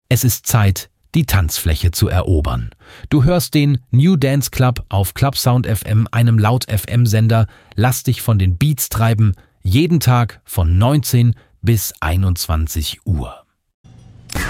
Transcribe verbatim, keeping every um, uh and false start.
Es ist Zeit, die Tanzfläche zu erobern. Du hörst den New Dance Club auf Clubsound F M, einem Laut-F M-Sender. Lass dich von den Beats treiben, jeden Tag von neunzehn bis einundzwanzig Uhr.